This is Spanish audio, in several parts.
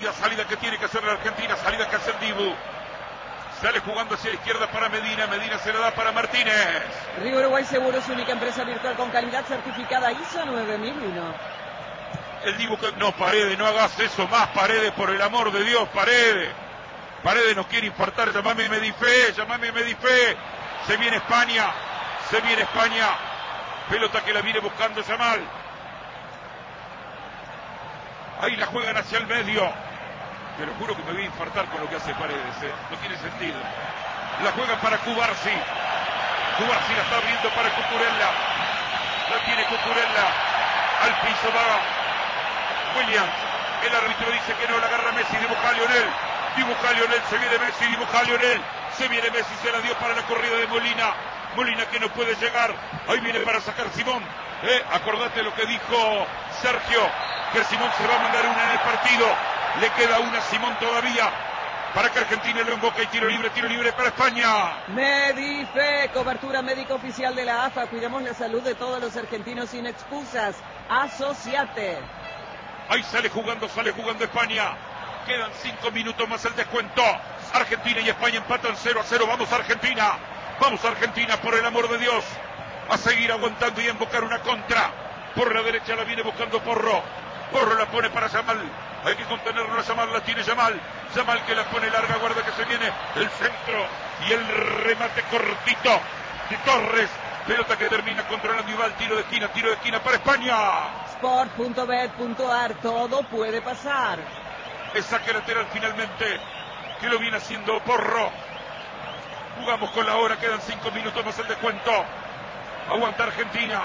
salida que tiene que hacer la Argentina, salida que hace el Dibu. Sale jugando hacia la izquierda para Medina, Medina se la da para Martínez. Río Uruguay Seguros, única empresa virtual con calidad certificada ISO 9001. El Dibu que... No, Paredes, no hagas eso más, Paredes, por el amor de Dios, Paredes. Paredes nos quiere infartar, llamame Medifé. Se viene España. Pelota que la viene buscando Yamal. Ahí la juegan hacia el medio. Te lo juro que me voy a infartar con lo que hace Paredes, no tiene sentido. La juegan para Cubarsi. Cubarsi la está abriendo para Cucurella. La tiene Cucurella. Al piso va Williams. El árbitro dice que no, la agarra Messi, dibuja a Lionel, se viene Messi, dibuja a Lionel, se viene Messi, se la dio para la corrida de Molina que no puede llegar, ahí viene para sacar Simón, acordate lo que dijo Sergio, que Simón se va a mandar una en el partido, le queda una a Simón todavía, para que Argentina lo invoque y tiro libre para España. Medife, cobertura médica oficial de la AFA, cuidamos la salud de todos los argentinos sin excusas, asociate. Ahí sale jugando España. Quedan 5 minutos más el descuento. Argentina y España empatan 0-0. Vamos Argentina, por el amor de Dios. A seguir aguantando y a invocar una contra. Por la derecha la viene buscando Porro. Porro la pone para Yamal. Hay que contenerlo a Yamal, la tiene Yamal. Yamal que la pone larga, guarda que se viene el centro. Y el remate cortito de Torres. Pelota que termina controlando y va al tiro de esquina para España. Sport.bet.ar, todo puede pasar. El saque lateral finalmente, que lo viene haciendo Porro. Jugamos con la hora, quedan 5 minutos más el descuento. Aguanta Argentina.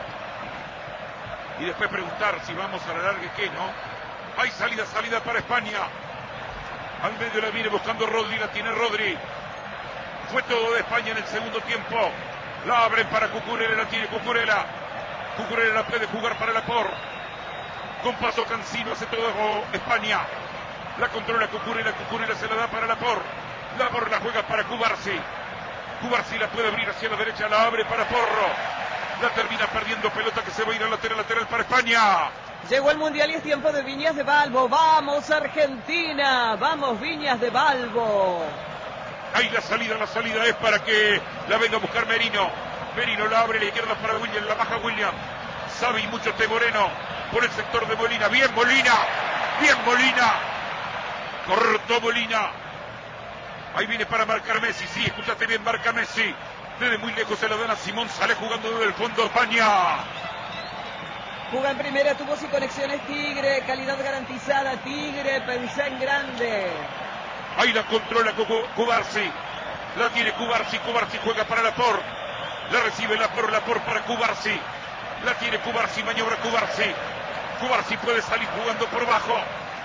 Y después preguntar si vamos a la larga y qué, ¿no? Hay salida para España. Al medio la viene buscando Rodri, la tiene Rodri. Fue todo de España en el segundo tiempo. La abren para Cucurella, la tiene Cucurella. Cucurella la puede jugar para Laporte. Con paso Cancino hace todo España. La controla Cucurella se la da para Laporte. Laporte la juega para Cubarsi. Cubarsi la puede abrir hacia la derecha, la abre para Porro. La termina perdiendo, pelota que se va a ir al lateral para España. Llegó el Mundial y es tiempo de Viñas de Balbo. ¡Vamos Argentina! ¡Vamos Viñas de Balbo! Ahí la salida es para que la venga a buscar Merino. Merino la abre a la izquierda para William, la baja William. Sabe y mucho Moreno por el sector de Molina. Bien Molina. Cortó Molina. Ahí viene para marcar Messi. Sí, escuchaste bien, marca Messi. Desde muy lejos se la dan a Simón. Sale jugando desde el fondo España. Juga en primera, tuvo sin conexiones Tigre. Calidad garantizada Tigre. Pensá en grande. Ahí la controla Cubarsi. La tiene Cubarsi juega para Laporte. La recibe Laporte para Cubarsi. La tiene Cubarsi, maniobra Cubarsi puede salir jugando por bajo.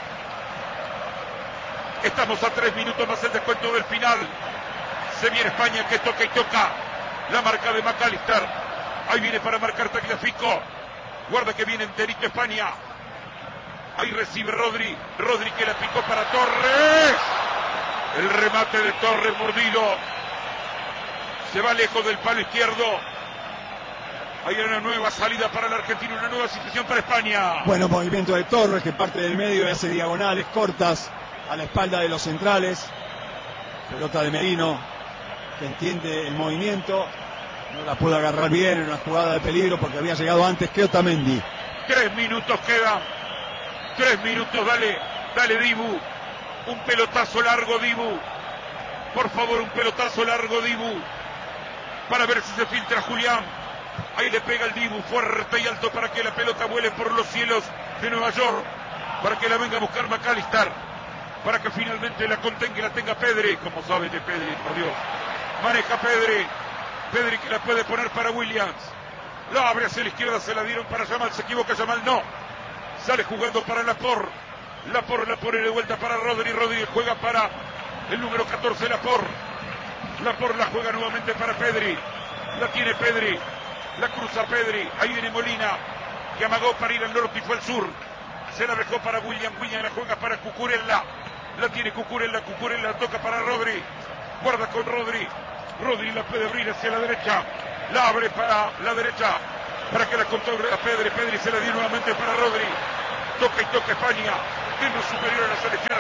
Estamos a 3 minutos más el descuento del final. Se viene España que toca y toca. La marca de McAllister. Ahí viene para marcar Tagliafico. Guarda que viene enterito España. Ahí recibe Rodri que la picó para Torres. El remate de Torres mordido. Se va lejos del palo izquierdo. Hay una nueva salida para la Argentina, una nueva situación para España. Bueno, movimiento de Torres que parte del medio y hace diagonales cortas a la espalda de los centrales. Pelota de Merino que entiende el movimiento. No la pudo agarrar bien en una jugada de peligro porque había llegado antes que Otamendi. 3 minutos quedan. 3 minutos, dale Dibu. Un pelotazo largo Dibu. Por favor, un pelotazo largo Dibu. Para ver si se filtra Julián. Ahí le pega el Dibu fuerte y alto para que la pelota vuele por los cielos de Nueva York. Para que la venga a buscar McAllister. Para que finalmente la contenga y la tenga Pedri. Como sabe de Pedri, por Dios. Maneja Pedri. Pedri que la puede poner para Williams. La abre hacia la izquierda, se la dieron para Yamal. Se equivoca Yamal, no. Sale jugando para Laporte. Laporte la pone de vuelta para Rodri. Rodri juega para el número 14, Laporte. Laporte la juega nuevamente para Pedri. La tiene Pedri. La cruza Pedri. Ahí viene Molina, que amagó para ir al norte y fue al sur. Se la dejó para William. William la juega para Cucurella. La tiene Cucurella. Cucurella toca para Rodri. Guarda con Rodri. Rodri la puede abrir hacia la derecha. La abre para la derecha. Para que la controle a Pedri. Pedri se la dio nuevamente para Rodri. Toca y toca España. Es lo superior a la selección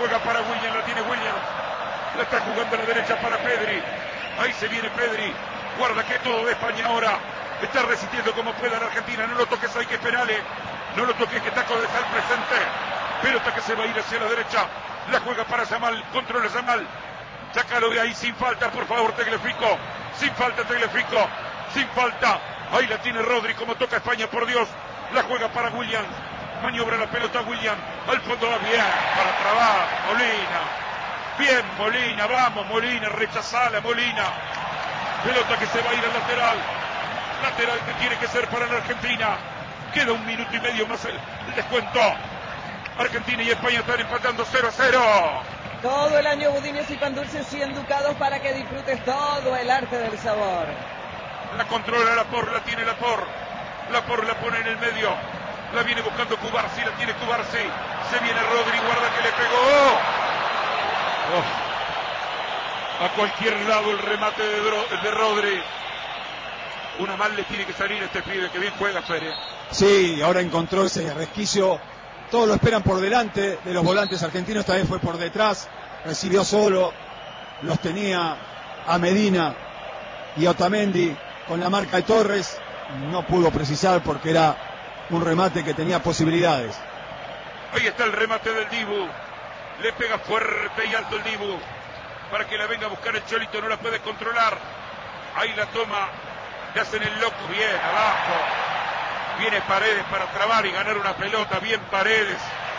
juega para William, la tiene William. La está jugando a la derecha para Pedri. Ahí se viene Pedri. Guarda que todo de España ahora. Está resistiendo como pueda la Argentina. No lo toques, hay que penales. No lo toques, que Taco deja el presente. Pelota que se va a ir hacia la derecha. La juega para Yamal. Controla Yamal. Sácalo de ahí sin falta, por favor, Tagliafico. Sin falta, Tagliafico. Sin falta. Ahí la tiene Rodri, como toca España, por Dios. La juega para William. Maniobra la pelota William. Al fondo va bien. Para trabar. Molina. Bien, Molina. Vamos, Molina. Rechazala, Molina. Pelota que se va a ir al lateral. Lateral que tiene que ser para la Argentina. Queda 1 minuto y medio más el descuento. Argentina y España están empatando 0-0. Todo el año budines y pan dulces 100 ducados para que disfrutes todo el arte del sabor. La controla Laporte, la tiene Laporte. Laporte la pone en el medio. La viene buscando Cubarsi, la tiene Cubarsi. Se viene Rodri, guarda que le pegó. A cualquier lado el remate de Rodri. Una mal le tiene que salir a este pibe, que bien juega Fere. Sí, ahora encontró ese resquicio. Todos lo esperan por delante de los volantes argentinos, esta vez fue por detrás, recibió solo, los tenía a Medina y a Otamendi con la marca de Torres, no pudo precisar porque era un remate que tenía posibilidades. Ahí está el remate del Dibu, le pega fuerte y alto el Dibu, para que la venga a buscar el Cholito, no la puede controlar, ahí la toma, le hacen el loco, bien, abajo. Viene Paredes para trabar y ganar una pelota. Bien Paredes.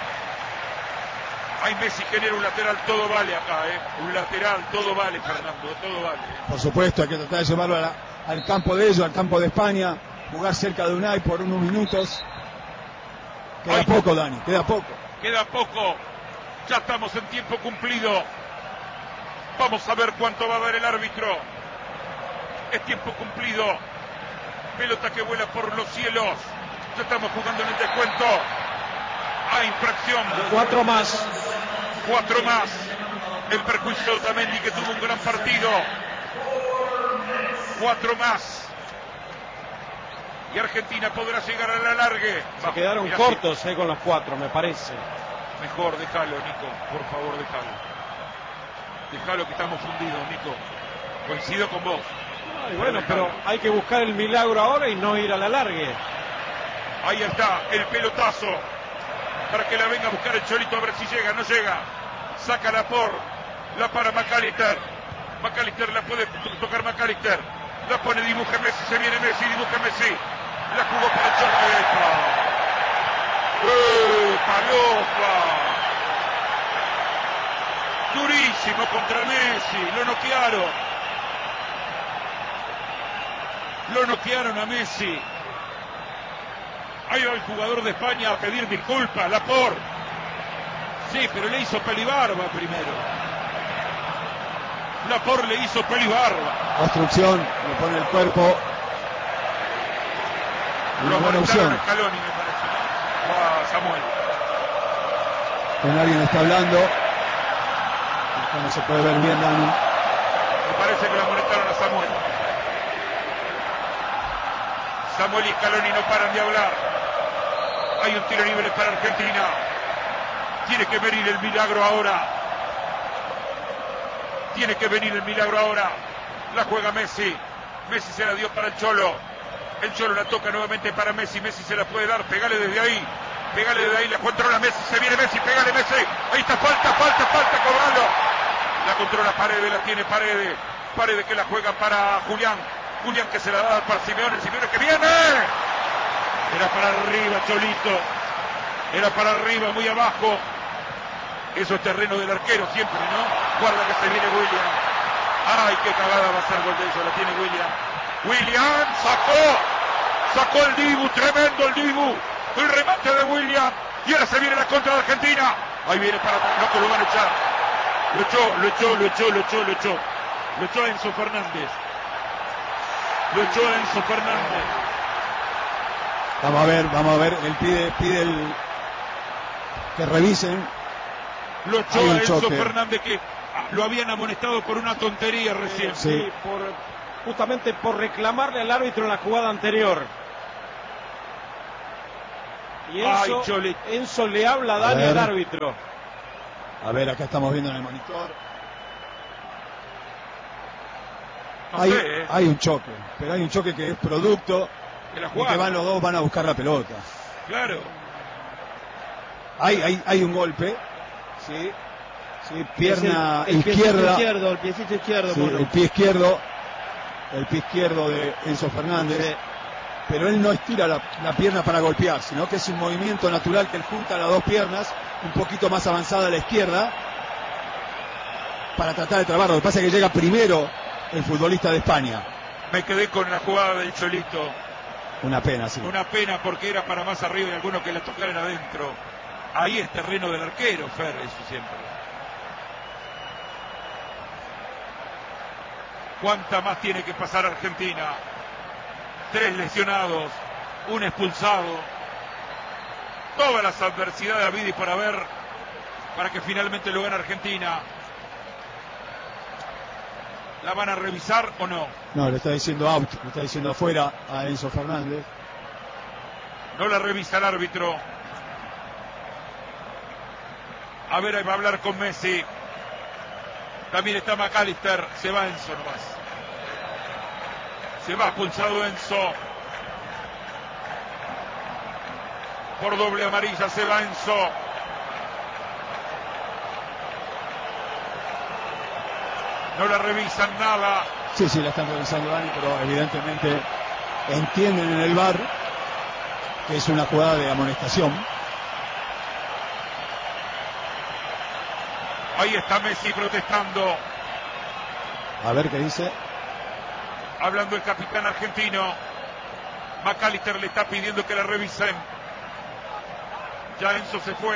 Ahí Messi genera un lateral. Todo vale acá, un lateral. Todo vale, Fernando. Todo vale. Por supuesto, hay que tratar de llevarlo al campo de ellos, al campo de España. Jugar cerca de Unai por unos minutos. Queda poco, Dani. Queda poco. Queda poco. Ya estamos en tiempo cumplido. Vamos a ver cuánto va a dar el árbitro. Es tiempo cumplido. Pelota que vuela por los cielos. Ya estamos jugando en el descuento. Hay infracción. 4 más. 4 más. El perjuicio de Otamendi, que tuvo un gran partido. 4 más. Y Argentina podrá llegar a la largue. Se quedaron cortos con los 4, me parece. Mejor déjalo, Nico. Por favor, déjalo. Déjalo, que estamos fundidos, Nico. Coincido con vos. Ay, bueno, pero hay que buscar el milagro ahora y no ir a la largue. Ahí está el pelotazo para que la venga a buscar el Cholito, a ver si llega. No llega. Saca la para McAllister. McAllister la puede tocar McAllister. La pone, dibuja Messi, se viene Messi, dibuja Messi. La jugó para el Cholito. ¡Palopa! Durísimo contra Messi. Lo noquearon. Lo noquearon a Messi. Ahí va el jugador de España a pedir disculpas, Laporte. Sí, pero le hizo pelibarba primero. Laporte le hizo pelibarba. Obstrucción, le pone el cuerpo. Lo amonestaron a Scaloni, me parece, ¿no? O a Samuel. Con alguien está hablando. Acá no se puede ver bien, Dani. Me parece que lo amonestaron a Samuel. Samuel y Scaloni no paran de hablar. Hay un tiro libre para Argentina. Tiene que venir el milagro ahora. Tiene que venir el milagro ahora. La juega Messi. Messi se la dio para el Cholo. El Cholo la toca nuevamente para Messi. Messi se la puede dar. Pegale desde ahí. Pegale desde ahí. La controla Messi. Se viene Messi. Pegale Messi. Ahí está. Falta. Cobralo. La controla Paredes. La tiene Paredes. Paredes que la juega para Julián. Julián que se la da para Simeone. Simeone que viene. Era para arriba, Cholito. Era para arriba, muy abajo. Eso es terreno del arquero siempre, ¿no? Guarda que se viene William. Ay, qué cagada va a ser gol de eso. La tiene William. William sacó el Dibu. Tremendo el Dibu. El remate de William. Y ahora se viene la contra de Argentina. Ahí viene para atrás. No, que lo van a echar. Lo echó Enzo Fernández. Lo echó Enzo Fernández. Vamos a ver, él pide que revisen. Lo echó a Enzo Fernández, que lo habían amonestado por una tontería recién. Sí, justamente por reclamarle al árbitro en la jugada anterior. Y Enzo le habla a Dani al árbitro. A ver, acá estamos viendo en el monitor. No Hay, sé, hay un choque, pero hay un choque que es producto de la de que jugada. van los dos, van a buscar la pelota. Claro. Hay un golpe, sí, sí, pierna el izquierda, el piecito izquierdo, sí, mono. el pie izquierdo de Enzo Fernández. Sí. Pero él no estira la pierna para golpear, sino que es un movimiento natural que él junta las dos piernas, un poquito más avanzada a la izquierda, para tratar de trabarlo. Lo que pasa es que llega primero el futbolista de España. Me quedé con la jugada del Cholito. Una pena, sí. Una pena porque era para más arriba y algunos que la tocaran adentro. Ahí es terreno del arquero, Fer, eso siempre. ¿Cuánta más tiene que pasar Argentina? 3 lesionados, un expulsado. Todas las adversidades habidas y por haber para que finalmente lo gane Argentina. ¿La van a revisar o no? No, le está diciendo out, le está diciendo afuera a Enzo Fernández. No la revisa el árbitro. A ver, ahí va a hablar con Messi. También está McAllister. Se va Enzo nomás. Se va expulsado Enzo. Por doble amarilla se va Enzo. No la revisan nada. Sí, sí, la están revisando, Dani, pero evidentemente entienden en el VAR que es una jugada de amonestación. Ahí está Messi protestando. A ver qué dice. Hablando el capitán argentino. McAllister le está pidiendo que la revisen. Ya Enzo se fue.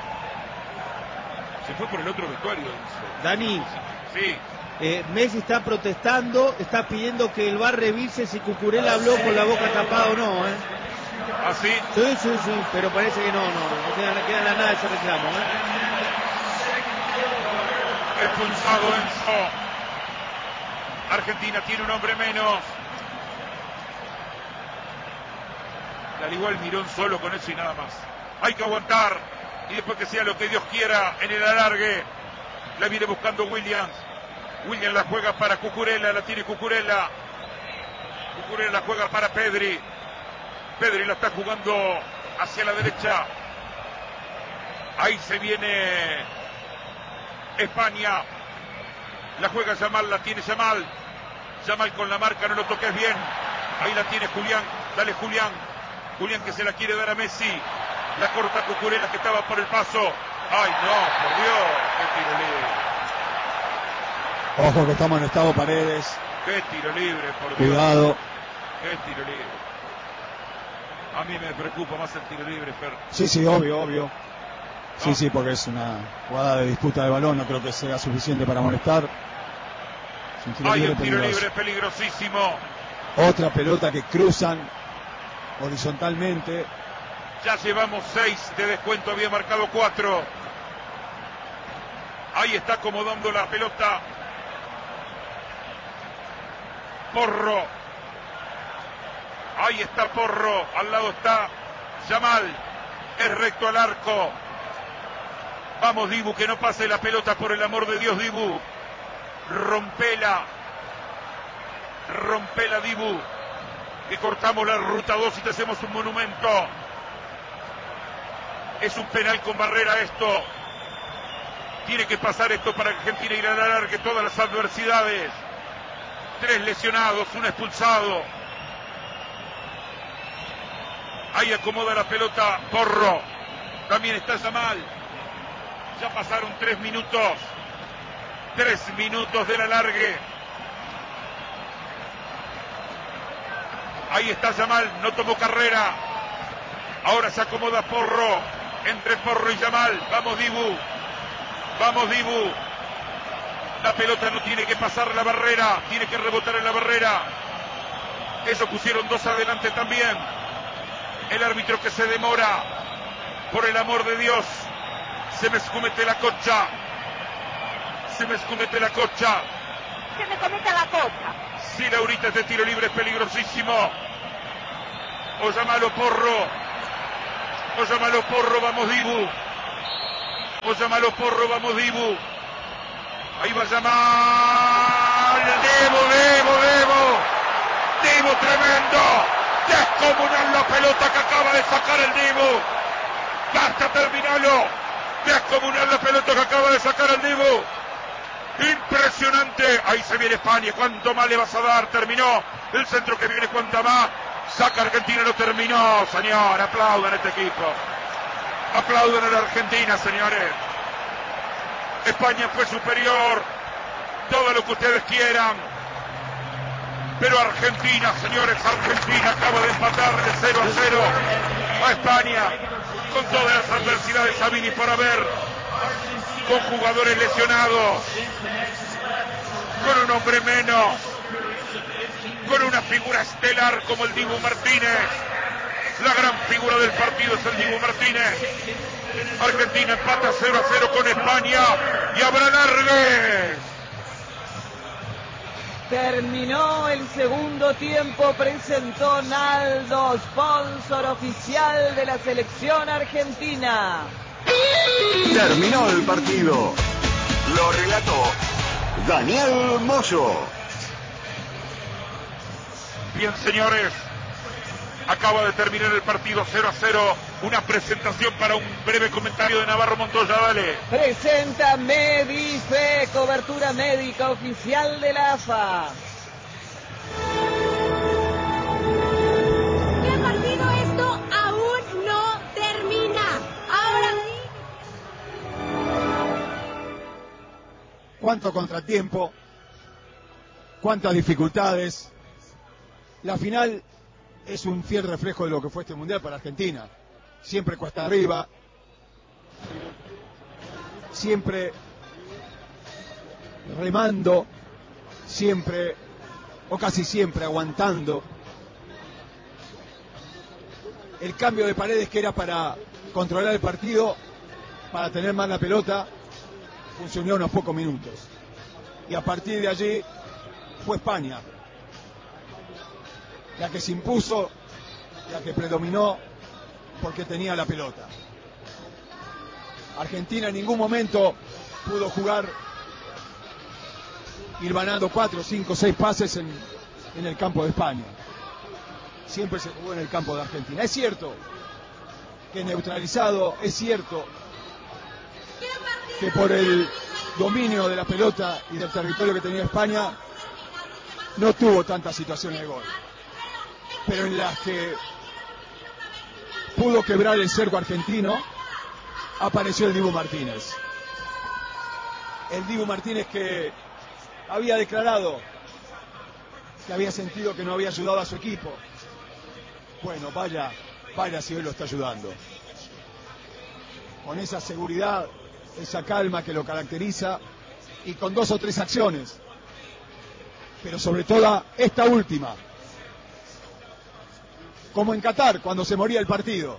Se fue por el otro vestuario, Enzo. Dani, Sí. Messi está protestando, está pidiendo que el VAR revise si Cucurella habló con la boca tapada o no, ¿eh? ¿Así? Sí, sí, sí, pero parece que no queda en la nada ese reclamo, ¿eh? Expulsado Enzo. Argentina tiene un hombre menos. Y al igual Mirón solo con eso y nada más. Hay que aguantar. Y después que sea lo que Dios quiera en el alargue. La viene buscando Williams. Williams la juega para Cucurella. La tiene Cucurella. Cucurella la juega para Pedri. Pedri la está jugando hacia la derecha. Ahí se viene España. La juega Yamal, la tiene Yamal. Yamal con la marca, no lo toques bien. Ahí la tiene Julián. Dale Julián. Julián que se la quiere dar a Messi. La corta Cucurella que estaba por el paso. Ay no, por Dios. Qué tiro libre. Ojo que estamos en Estado Paredes. Qué tiro libre, por Dios. Cuidado. Qué tiro libre. A mí me preocupa más el tiro libre, Fer. Sí, sí, obvio. Sí, No. sí, porque es una jugada de disputa de balón. No creo que sea suficiente para molestar. Es un tiro Hay libre un tiro peligroso. libre peligrosísimo. Otra pelota que cruzan horizontalmente. Ya llevamos 6 de descuento, había marcado 4. Ahí está acomodando la pelota Porro. Ahí está Porro, al lado está Yamal. Es recto al arco. Vamos Dibu, que no pase la pelota, por el amor de Dios, Dibu. Rompela Dibu. Que cortamos la ruta 2 y te hacemos un monumento. Es un penal con barrera esto. Tiene que pasar esto para Argentina ir a alargue todas las adversidades. 3 lesionados, un expulsado. Ahí acomoda la pelota Porro. También está Yamal. Ya pasaron 3 minutos. 3 minutos del alargue. Ahí está Yamal, no tomó carrera. Ahora se acomoda Porro. Entre Porro y Yamal. Vamos Dibu. Vamos Dibu. La pelota no tiene que pasar la barrera. Tiene que rebotar en la barrera. Eso pusieron 2 adelante también. El árbitro que se demora. Por el amor de Dios. Se me escumete la cocha. Se me escumete la cocha. Se me cometa la cocha. Sí, Laurita, este tiro libre es peligrosísimo. O llamalo Porro. Vamos Dibu. Vamos, llámalo Porro, vamos Dibu. Ahí va a llamar Dibu, tremendo. Descomunal la pelota que acaba de sacar el Dibu. Basta, terminalo. Descomunal la pelota que acaba de sacar el Dibu. Impresionante. Ahí se viene España. ¿Cuánto más le vas a dar? Terminó. El centro que viene, ¿cuánta más? Saca Argentina, lo terminó, señor. Aplaudan a este equipo. Aplaudan a la Argentina, señores. España fue superior. Todo lo que ustedes quieran. Pero Argentina, señores, Argentina acaba de empatarle 0-0 a España. Con todas las adversidades habidas y por haber. Con jugadores lesionados. Con un hombre menos. Con una figura estelar como el Dibu Martínez. La gran figura del partido es el Dibu Martínez. Argentina empata 0-0 con España y habrá largues. Terminó el segundo tiempo, presentó Naldo, sponsor oficial de la selección argentina. Terminó el partido. Lo relató Daniel Moyo. Bien, señores, acaba de terminar el partido 0-0. Una presentación para un breve comentario de Navarro Montoya, dale. Presenta Medife, cobertura médica oficial de la AFA. ¿Qué partido? Esto aún no termina. Ahora sí. Cuánto contratiempo, cuántas dificultades. La final es un fiel reflejo de lo que fue este mundial para Argentina. Siempre cuesta arriba, siempre remando, siempre o casi siempre aguantando. El cambio de Paredes, que era para controlar el partido, para tener más la pelota, funcionó unos pocos minutos. Y a partir de allí fue España la que se impuso, la que predominó porque tenía la pelota. Argentina en ningún momento pudo jugar hilvanando 4, 5, 6 pases en el campo de España. Siempre se jugó en el campo de Argentina. Es cierto que neutralizado, es cierto que por el dominio de la pelota y del territorio que tenía España no tuvo tantas situaciones de gol, pero en las que pudo quebrar el cerco argentino apareció el Dibu Martínez. El Dibu Martínez que había declarado que había sentido que no había ayudado a su equipo. Bueno, vaya si hoy lo está ayudando. Con esa seguridad, esa calma que lo caracteriza y con 2 o 3 acciones. Pero sobre todo esta última. Como en Qatar, cuando se moría el partido.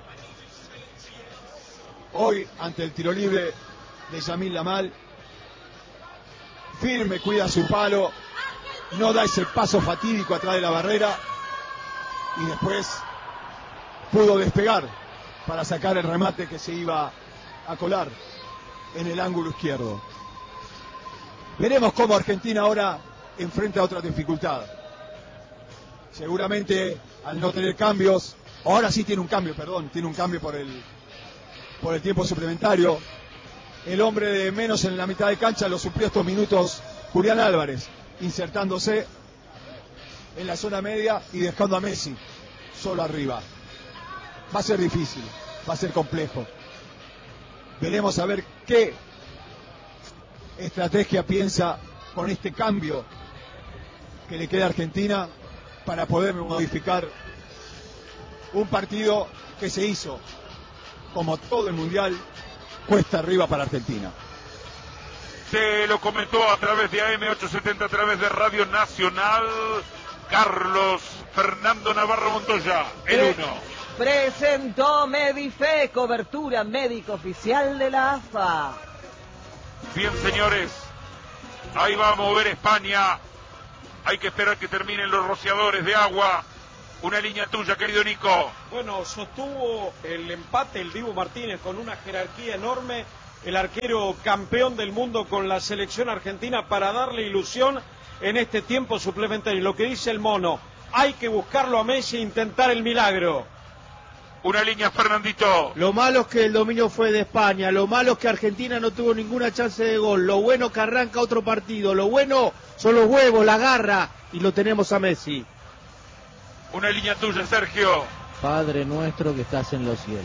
Hoy, ante el tiro libre de Yamil Lamal, firme, cuida su palo, no da ese paso fatídico atrás de la barrera y después pudo despegar para sacar el remate que se iba a colar en el ángulo izquierdo. Veremos cómo Argentina ahora enfrenta otra dificultad. Seguramente al no tener cambios, ahora sí tiene un cambio por el tiempo suplementario. El hombre de menos en la mitad de cancha lo suplió estos minutos Julián Álvarez, insertándose en la zona media y dejando a Messi solo arriba. Va a ser difícil, va a ser complejo. Veremos a ver qué estrategia piensa con este cambio que le queda a Argentina para poder modificar un partido que se hizo, como todo el mundial, cuesta arriba para Argentina. Se lo comentó a través de AM870, a través de Radio Nacional, Carlos Fernando Navarro Montoya, el 1. Presentó Medife, cobertura médica oficial de la AFA. Bien, señores, ahí va a mover España. Hay que esperar que terminen los rociadores de agua. Una línea tuya, querido Nico. Bueno, sostuvo el empate el Dibu Martínez con una jerarquía enorme el arquero campeón del mundo con la selección argentina, para darle ilusión en este tiempo suplementario. Lo que dice el Mono, hay que buscarlo a Messi e intentar el milagro. Una línea, Fernandito. Lo malo es que el dominio fue de España, lo malo es que Argentina no tuvo ninguna chance de gol, lo bueno que arranca otro partido, lo bueno son los huevos, la garra, y lo tenemos a Messi. Una línea tuya, Sergio. Padre nuestro que estás en los cielos.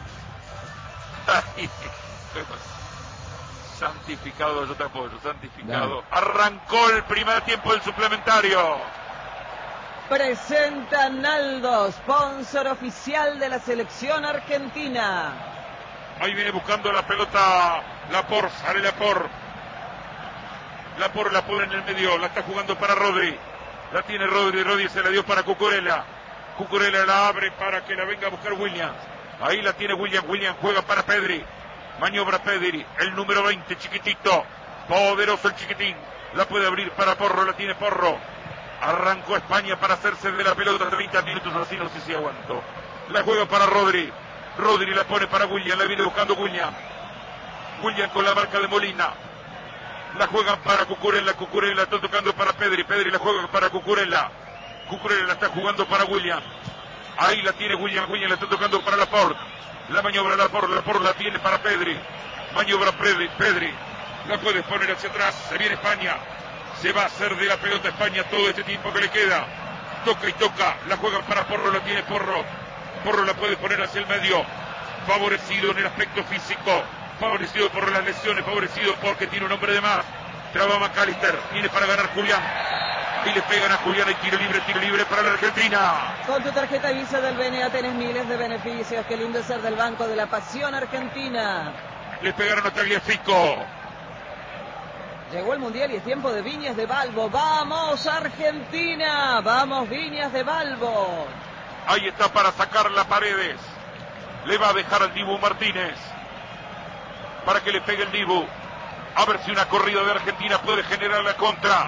Santificado, yo te apoyo, santificado. Dale. Arrancó el primer tiempo del suplementario. Presenta Naldo, sponsor oficial de la selección argentina. Ahí viene buscando la pelota Laporte, sale Laporte. Laporte la pone en el medio, la está jugando para Rodri. La tiene Rodri se la dio para Cucurella. Cucurella la abre para que la venga a buscar Williams. Ahí la tiene Williams juega para Pedri. Maniobra Pedri, el número 20, chiquitito. Poderoso el chiquitín. La puede abrir para Porro, la tiene Porro. Arrancó España para hacerse de la pelota, 30 minutos, así no sé si aguanto. La juega para Rodri. Rodri la pone para Williams, la viene buscando Williams. Williams con la marca de Molina. La juegan para Cucurella está tocando para Pedri la juega para Cucurella la está jugando para Williams. Ahí la tiene Williams la está tocando para Laporte. La maniobra Laporte la tiene para Pedri. Maniobra Pedri. La puede poner hacia atrás, se viene España. Se va a hacer de la pelota España todo este tiempo que le queda. Toca y toca, la juegan para Porro, la tiene Porro. Porro la puede poner hacia el medio. Favorecido en el aspecto físico. Favorecido por las lesiones, favorecido porque tiene un hombre de más. Traba McAllister, viene para ganar Julián. Y le pegan a Julián, y tiro libre para la Argentina. Con tu tarjeta Visa del BNA tenés miles de beneficios. Qué lindo es ser del Banco de la Pasión Argentina. Le pegaron a Tagliafico. Llegó el Mundial y es tiempo de Viñas de Balbo. ¡Vamos, Argentina! ¡Vamos, Viñas de Balbo! Ahí está para sacar la Paredes. Le va a dejar al Dibu Martínez para que le pegue el Dibu. A ver si una corrida de Argentina puede generar la contra.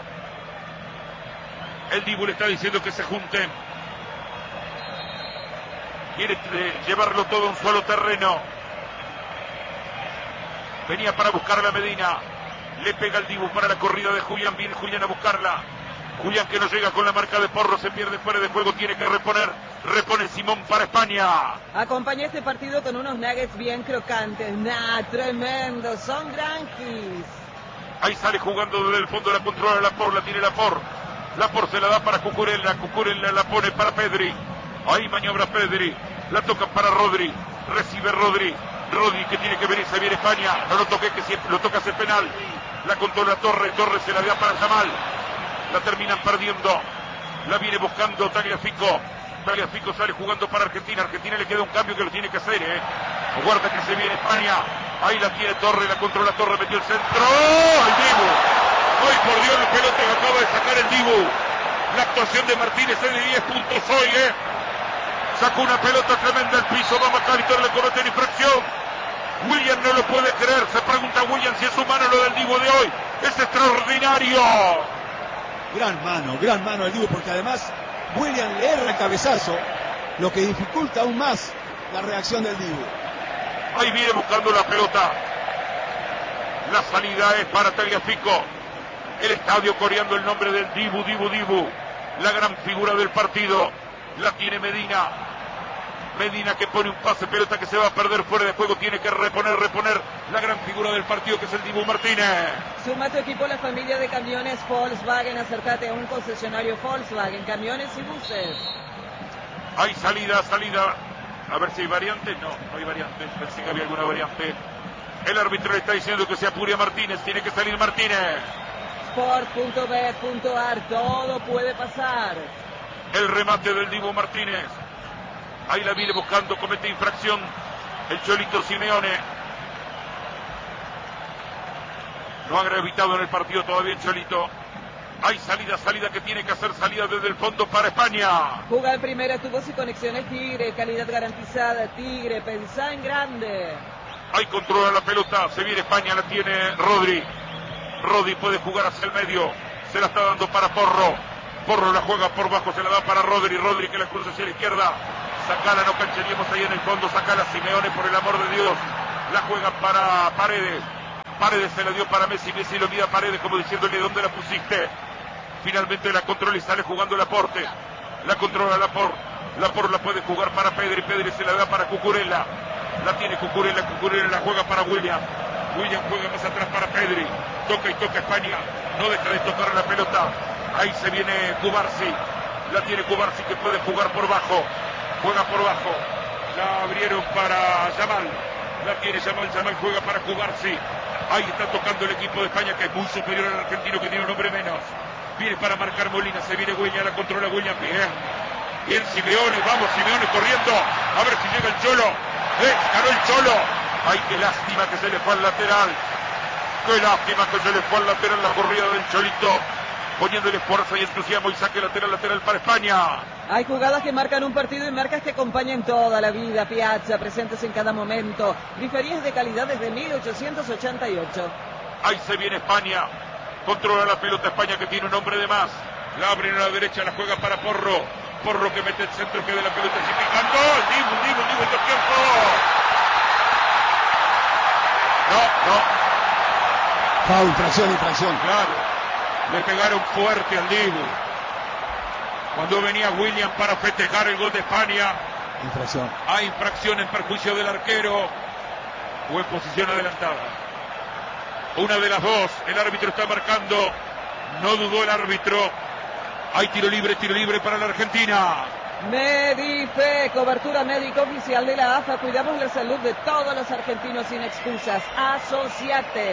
El Dibu le está diciendo que se junten. Quiere llevarlo todo a un solo terreno. Venía para buscar a la Medina. Le pega el Dibu para la corrida de Julián. Viene Julián a buscarla. Julián que no llega con la marca de Porro. Se pierde fuera de juego. Tiene que reponer. Repone Simón para España. Acompaña este partido con unos nuggets bien crocantes. Tremendo. Son granjis. Ahí sale jugando desde el fondo. La controla Laporte. La tiene Laporte. Laporte se la da para Cucurella. Cucurella la pone para Pedri. Ahí maniobra Pedri. La toca para Rodri. Recibe Rodri. Rodri que tiene que venir. Se viene España. No lo toque, que si lo toca hace penal. La controla Torres. Torres se la da para Jamal. La terminan perdiendo. La viene buscando Tagliafico. Tagliafico sale jugando para Argentina. Argentina le queda un cambio que lo tiene que hacer, Guarda que se viene España. Ahí la tiene Torres. La controla Torres. Metió el centro. ¡Oh! El Dibu. Hoy por Dios la pelota que acaba de sacar el Dibu. La actuación de Martínez es de 10 puntos hoy, Sacó una pelota tremenda al piso. Va McAllister, le comete la infracción. William no lo puede creer. Se pregunta William si es humano lo del Dibu de hoy. Es extraordinario. Gran mano el Dibu, porque además William le erra el cabezazo, lo que dificulta aún más la reacción del Dibu. Ahí viene buscando la pelota. La salida es para Tagliafico. El estadio coreando el nombre del Dibu. La gran figura del partido. La tiene Medina. Medina que pone un pase, pelota que se va a perder fuera de juego. Tiene que reponer la gran figura del partido, que es el Dibu Martínez. Suma tu equipo la familia de camiones Volkswagen. Acércate a un concesionario Volkswagen, camiones y buses. Hay salida. A ver si hay variante. No hay variante. Pensé que había alguna variante. El árbitro le está diciendo que se apure a Martínez. Tiene que salir Martínez. Sport.bet.ar. Todo puede pasar. El remate del Dibu Martínez. Ahí la viene buscando, comete infracción el Cholito Simeone. No ha gravitado en el partido todavía el Cholito. Hay salida que tiene que hacer, salida desde el fondo para España. Juega en primera, tubos y conexiones Tigre, calidad garantizada. Tigre, pensá en grande. Ahí controla la pelota, se viene España, la tiene Rodri. Rodri puede jugar hacia el medio, se la está dando para Porro. Porro la juega por bajo, se la da para Rodri. Rodri que la cruza hacia la izquierda. Sacala, no cancharíamos ahí en el fondo. Sacala, Simeone, por el amor de Dios. La juega para Paredes. Paredes se la dio para Messi. Messi lo mira a Paredes como diciéndole ¿dónde la pusiste? Finalmente la controla y sale jugando Laporte. La controla Laporte. Laporte la puede jugar para Pedri. Pedri se la da para Cucurella. La tiene Cucurella. Cucurella la juega para William. William juega más atrás para Pedri. Toca y toca España. No deja de tocar la pelota. Ahí se viene Cubarsi. La tiene Cubarsi que puede jugar por bajo. Juega por bajo. La abrieron para Yamal. La tiene Yamal. Yamal juega para Cubarsi. Ahí está tocando el equipo de España, que es muy superior al argentino, que tiene un hombre menos. Viene para marcar Molina. Se viene William. La controla William. Bien. Bien Simeone. Vamos Simeone corriendo. A ver si llega el Cholo. Ganó el Cholo. Ay, qué lástima que se le fue al lateral. Qué lástima que se le fue al lateral la corrida del Cholito. Poniéndole fuerza y entusiasmo y saque lateral para España. Hay jugadas que marcan un partido y marcas que acompañan toda la vida. Piazza, presentes en cada momento. Diferencias de calidad desde 1888. Ahí se viene España. Controla la pelota España, que tiene un hombre de más. La abre a la derecha, la juega para Porro. Porro que mete el centro, que de la pelota así picando. Dibu, dos tiempo. No. Foul, infracción. Claro. Le pegaron fuerte al Dibu. Cuando venía William para festejar el gol de España. Infracción. Hay infracción en perjuicio del arquero. O en posición adelantada. Una de las dos. El árbitro está marcando. No dudó el árbitro. Hay tiro libre para la Argentina. Medife, cobertura médica oficial de la AFA. Cuidamos la salud de todos los argentinos sin excusas. Asociate.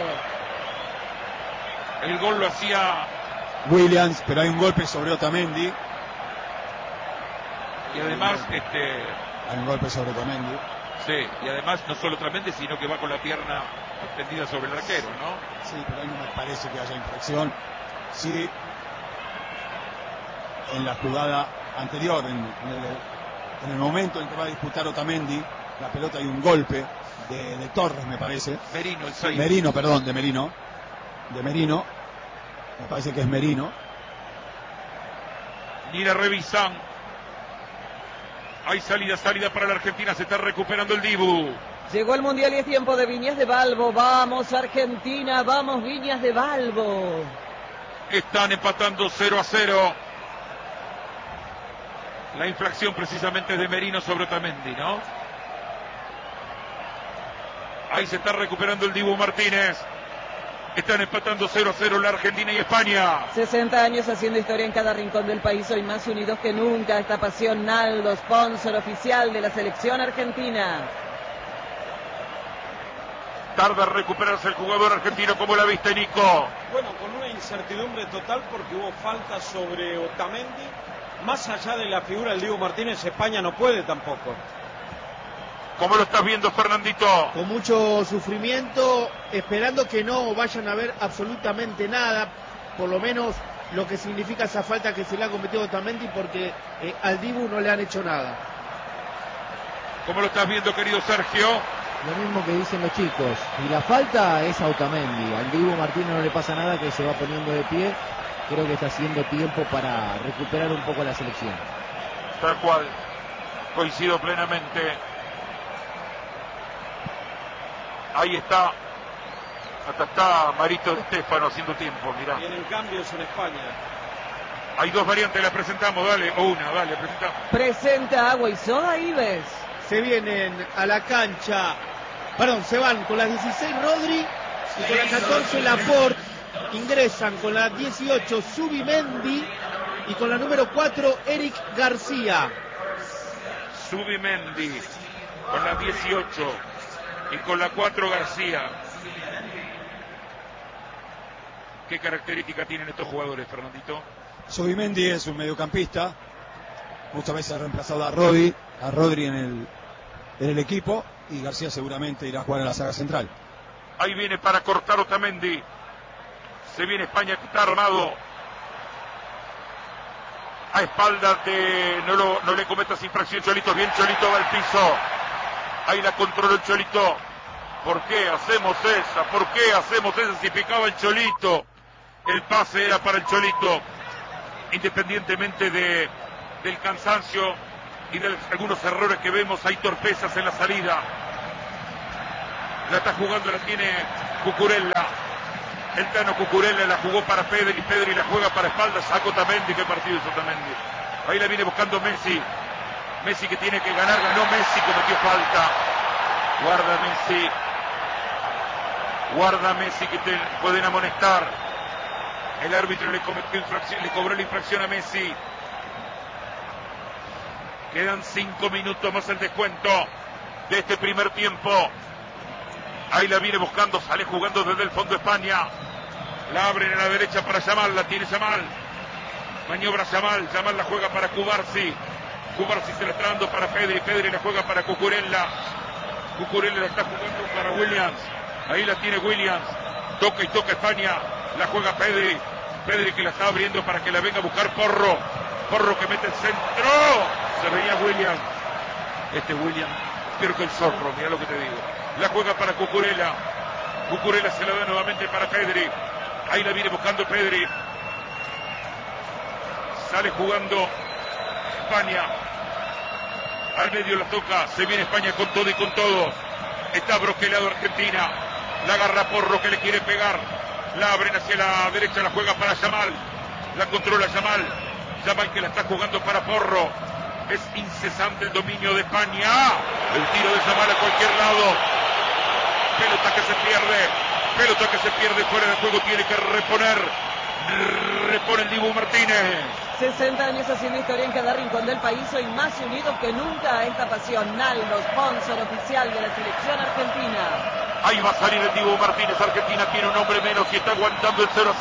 El gol lo hacía Williams, pero hay un golpe sobre Otamendi. Y además, hay un golpe sobre Otamendi. Sí, y además no solo Otamendi, sino que va con la pierna extendida sobre el arquero, ¿no? Sí, pero ahí no me parece que haya infracción. Sí, en la jugada anterior, en el momento en que va a disputar Otamendi, la pelota hay un golpe de Torres, me parece. Merino, el 6. Merino, perdón, de Merino. Me parece que es Merino. Ni la revisan. Hay salida para la Argentina. Se está recuperando el Dibu. Llegó el Mundial y es tiempo de Viñas de Balbo. Vamos Argentina, vamos Viñas de Balbo. Están empatando 0-0. La infracción precisamente de Merino sobre Otamendi, ¿no? Ahí se está recuperando el Dibu Martínez. Están empatando 0-0 la Argentina y España. 60 años haciendo historia en cada rincón del país, hoy más unidos que nunca. Esta pasión Naldo, sponsor oficial de la selección argentina. Tarda a recuperarse el jugador argentino, como la viste, Nico. Bueno, con una incertidumbre total porque hubo falta sobre Otamendi. Más allá de la figura del Dibu Martínez, España no puede tampoco. ¿Cómo lo estás viendo, Fernandito? Con mucho sufrimiento, esperando que no vayan a ver absolutamente nada, por lo menos lo que significa esa falta que se le ha cometido Otamendi, porque al Dibu no le han hecho nada. ¿Cómo lo estás viendo, querido Sergio? Lo mismo que dicen los chicos, y la falta es a Otamendi. Al Dibu Martínez no le pasa nada, que se va poniendo de pie. Creo que está haciendo tiempo para recuperar un poco la selección. Tal cual, coincido plenamente. Ahí está. Hasta está Marito de Stefano haciendo tiempo, mirá. Vienen cambios en España. Hay dos variantes, las presentamos, dale. O una, dale, presentamos. Presenta Agua y Soda Ives. Se vienen a la cancha, se van con las 16 Rodri y con la 14 Laporte. Ingresan con la 18 Zubimendi y con la número 4 Eric García. Zubimendi con la 18 y con la 4 García. ¿Qué característica tienen estos jugadores, Fernandito? Zubimendi es un mediocampista. Muchas veces ha reemplazado a Rodri en el equipo, y García seguramente irá a jugar a la saga central. Ahí viene para cortar Otamendi. Se viene España, que está armado. A espaldas de... No le cometas infracción, Cholito. Bien, Cholito va al piso. Ahí la controla el Cholito. ¿Por qué hacemos esa? ¿Por qué hacemos esa si picaba el Cholito? El pase era para el Cholito. Independientemente del cansancio y de algunos errores que vemos, hay torpezas en la salida. La está jugando, la tiene Cucurella. El Tano Cucurella la jugó para Pedri. Pedri la juega para espaldas a Otamendi. ¿Qué partido es Otamendi? Ahí la viene buscando Messi. Messi que tiene que ganar. Ganó Messi, cometió falta. Guarda Messi. Guarda Messi que te pueden amonestar. El árbitro le cobró la infracción a Messi. Quedan 5 minutos más el descuento de este primer tiempo. Ahí la viene buscando, sale jugando desde el fondo España. La abren a la derecha para Yamal, la tiene Yamal. Maniobra Yamal, Yamal la juega para Cubarsi. Cubarsi se la está dando para Pedri, Pedri la juega para Cucurella. Cucurella la está jugando para Williams. Ahí la tiene Williams. Toca y toca España. La juega Pedri. Pedri que la está abriendo para que la venga a buscar Porro. Porro que mete el centro. Se veía Williams. Williams, pero que el zorro, mira lo que te digo. La juega para Cucurella. Cucurella se la da nuevamente para Pedri. Ahí la viene buscando Pedri. Sale jugando España. Al medio la toca. Se viene España con todo y con todo. Está broquelado Argentina. La agarra Porro que le quiere pegar. La abren hacia la derecha. La juega para Yamal. La controla Yamal. Yamal que la está jugando para Porro. Es incesante el dominio de España. El tiro de Yamal a cualquier lado. Pelota que se pierde. Pelota que se pierde fuera de juego. Tiene que reponer. Repone el Dibu Martínez. 60 años haciendo historia en cada rincón del país. Hoy más unidos que nunca a esta pasión. Naldo, sponsor oficial de la selección argentina. Ahí va a salir el Dibu Martínez. Argentina tiene un hombre menos y está aguantando el 0-0.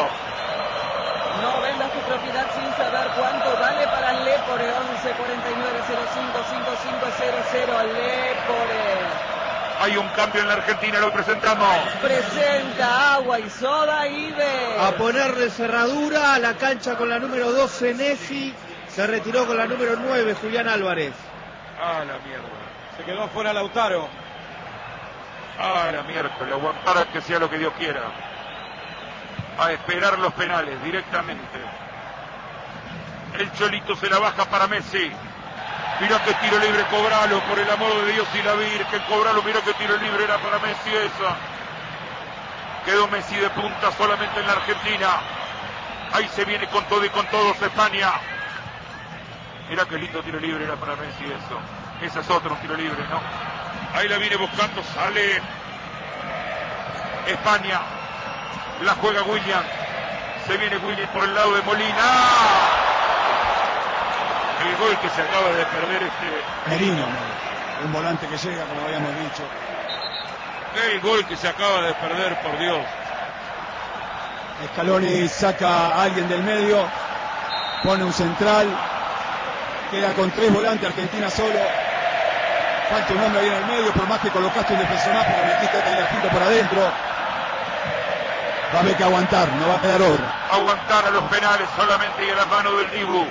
No vendas tu propiedad sin saber cuánto vale para Lepore. 11 49 05 55 00 Lepore. Hay un cambio en la Argentina, lo presentamos. Presenta Agua y Soda Ibe. A ponerle cerradura a la cancha con la número 12 Nessi. Se retiró con la número 9 Julián Álvarez. Ah, la mierda. Se quedó afuera Lautaro. Ah, la mierda. Le aguantará que sea lo que Dios quiera. A esperar los penales directamente. El Cholito se la baja para Messi. Mirá que tiro libre, cobralo, por el amor de Dios y la Virgen, cobralo, mirá que tiro libre era para Messi esa. Quedó Messi de punta solamente en la Argentina. Ahí se viene con todo y con todos España. Mirá que lindo tiro libre era para Messi eso. Ese es otro tiro libre, ¿no? Ahí la viene buscando, sale España. La juega William. Se viene William por el lado de Molina. El gol que se acaba de perder Merino, un volante que llega, como habíamos dicho. El gol que se acaba de perder, por Dios. Scaloni saca a alguien del medio, pone un central, queda con 3 volantes, Argentina solo. Falta un hombre ahí en el medio, por más que colocaste un defensor más, pero metiste a Tagliafico por adentro. Va a haber que aguantar, no va a quedar otra. Aguantar a los penales solamente y a la mano del Dibu.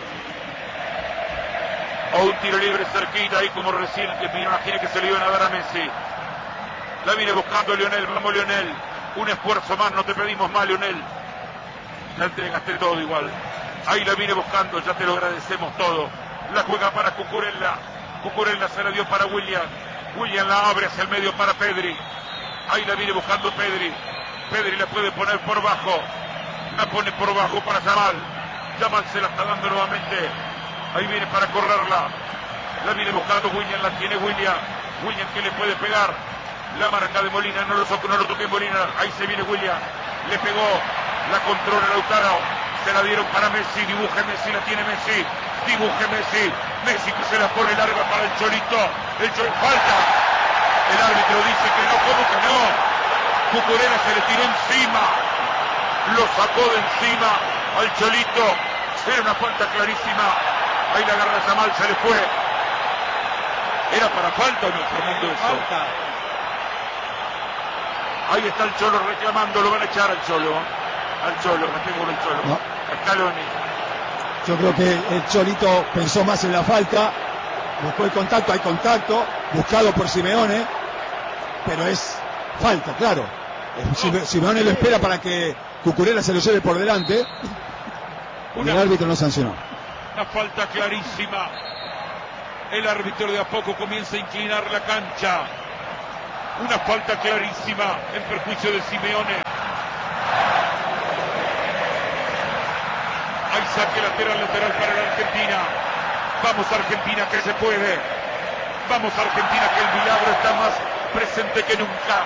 O un tiro libre cerquita ahí como recién que me imaginé que se le iban a dar a Messi. La viene buscando Lionel, vamos Lionel. Un esfuerzo más, no te pedimos más Lionel. Ya entregaste todo igual. Ahí la viene buscando, ya te lo agradecemos todo. La juega para Cucurella. Cucurella se la dio para William. William la abre hacia el medio para Pedri. Ahí la viene buscando Pedri. Pedri la puede poner por bajo. La pone por bajo para Yamal. Yamal se la está dando nuevamente. Ahí viene para correrla. La viene buscando William, la tiene William. William que le puede pegar. La marca de Molina, no lo toque Molina. Ahí se viene William. Le pegó. La controla Lautaro. Se la dieron para Messi. Dibuje Messi, la tiene Messi. Dibuje Messi. Messi que se la pone larga para el Cholito. El Cholito falta. El árbitro dice que no, ¿cómo que no? Cucurella se le tiró encima. Lo sacó de encima al Cholito. Era una falta clarísima. Ahí la agarra Yamal, se le fue. ¿Era para falta o no, Fernando, eso? Falta. Ahí está el Cholo reclamando, lo van a echar al Cholo. Al Cholo, me tengo el Cholo. No. A Scaloni. Yo creo que el Cholito pensó más en la falta, buscó el contacto, hay contacto, buscado por Simeone, pero es falta, claro. Simeone lo espera para que Cucurella se lo lleve por delante y el árbitro no sancionó. Una falta clarísima. El árbitro de a poco comienza a inclinar la cancha. Una falta clarísima en perjuicio de Simeone. Hay saque lateral para la Argentina. Vamos Argentina, que se puede. Vamos Argentina, que el milagro está más presente que nunca.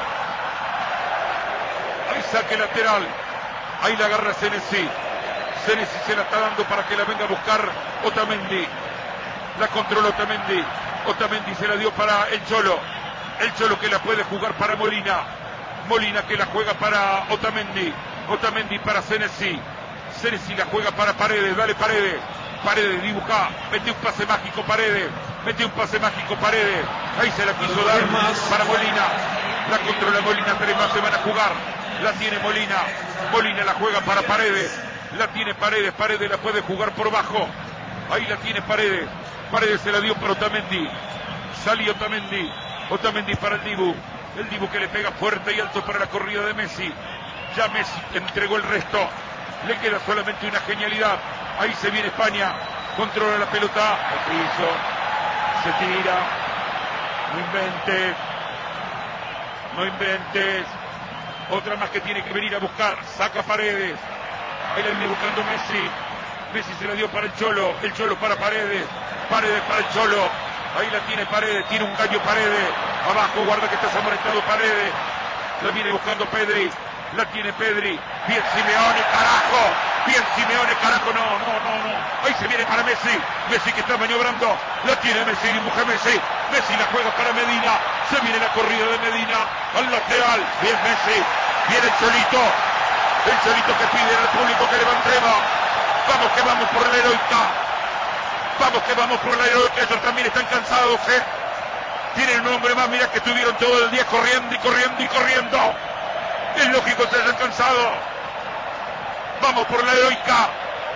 Hay saque lateral. Ahí la agarra Senesi. Senesi se la está dando para que la venga a buscar Otamendi. La controla Otamendi. Otamendi se la dio para el Cholo. El Cholo que la puede jugar para Molina. Molina que la juega para Otamendi. Otamendi para Senesi. Senesi la juega para Paredes. Dale Paredes. Paredes dibuja. Mete un pase mágico Paredes. Mete un pase mágico Paredes. Ahí se la quiso dar más para Molina. La controla Molina. 3 más se van a jugar. La tiene Molina. Molina la juega para Paredes. La tiene Paredes. Paredes la puede jugar por bajo. Ahí la tiene Paredes. Paredes se la dio para Otamendi. Salió Otamendi. Otamendi para el Dibu. El Dibu que le pega fuerte y alto para la corrida de Messi. Ya Messi entregó el resto. Le queda solamente una genialidad. Ahí se viene España. Controla la pelota. Al piso. Se tira. No inventes. No inventes. Otra más que tiene que venir a buscar. Saca Paredes. Ahí la viene buscando Messi. Messi se la dio para el Cholo. El Cholo para Paredes. Paredes para el Cholo. Ahí la tiene Paredes. Tiene un caño Paredes. Abajo, guarda que está amonestado Paredes. La viene buscando Pedri. La tiene Pedri. Bien Simeone, carajo. Bien Simeone, carajo. No. Ahí se viene para Messi. Messi que está maniobrando. La tiene Messi. Dibuja Messi. Messi la juega para Medina. Se viene la corrida de Medina. Al lateral. Bien Messi. Viene el Cholito. El Cholito que pide al público que levantemos. Vamos que vamos por la heroica. Vamos que vamos por la heroica. Ellos también están cansados, ¿eh? Tienen un hombre más. Mira que estuvieron todo el día corriendo y corriendo y corriendo. Es lógico que se hayan cansado. Vamos por la heroica.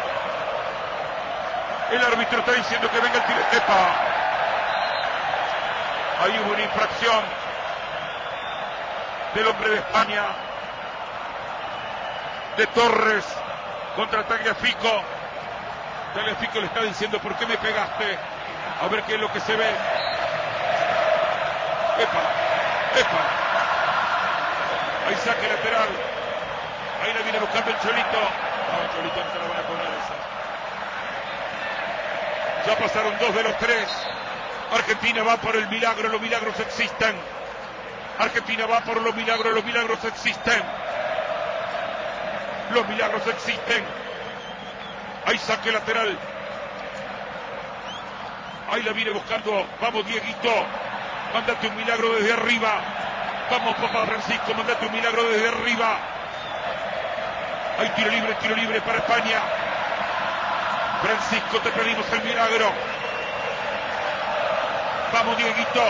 El árbitro está diciendo que venga el tiro de Kepa. Ahí hubo una infracción del hombre de España, de Torres, contra Tagliafico. Tagliafico le está diciendo: ¿por qué me pegaste? A ver qué es lo que se ve. Epa. Ahí saque lateral. Ahí la viene buscando el Cholito. No, el Cholito no se la van a cobrar esa. Ya pasaron 2 de los 3. Argentina va por el milagro, los milagros existen. Argentina va por los milagros existen. Los milagros existen. Ahí saque lateral. Ahí la viene buscando. Vamos, Dieguito. Mándate un milagro desde arriba. Vamos, papá Francisco, mandate un milagro desde arriba. Hay tiro libre para España. Francisco, te pedimos el milagro. Vamos, Dieguito.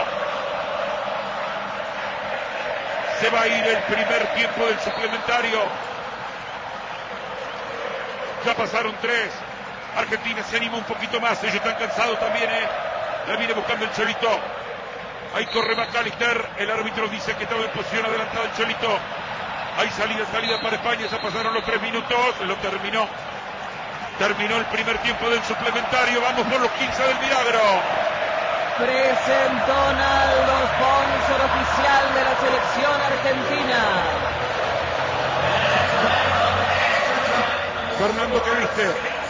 Se va a ir el primer tiempo del suplementario. Ya pasaron 3. Argentina se anima un poquito más. Ellos están cansados también, ¿eh? La viene buscando el Cholito. Ahí corre McAllister. El árbitro dice que estaba en posición adelantada el Cholito. Hay salida para España. Ya pasaron los 3 minutos. Lo terminó. Terminó el primer tiempo del suplementario. Vamos por los 15 del milagro. Presentó Naldo, sponsor oficial de la selección argentina. Fernando, ¿qué viste?